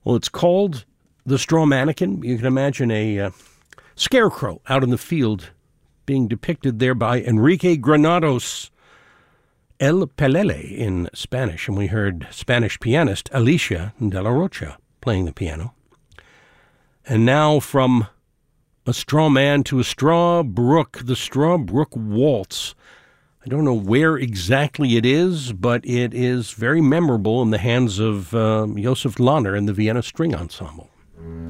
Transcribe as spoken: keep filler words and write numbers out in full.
Well, it's called The Straw Mannequin. You can imagine a uh, scarecrow out in the field being depicted there by Enrique Granados, El Pelele in Spanish. And we heard Spanish pianist Alicia de la Rocha playing the piano. And now from a straw man to a straw brook, the Straw Brook Waltz. I don't know where exactly it is, but it is very memorable in the hands of uh, Josef Lahner and the Vienna String Ensemble.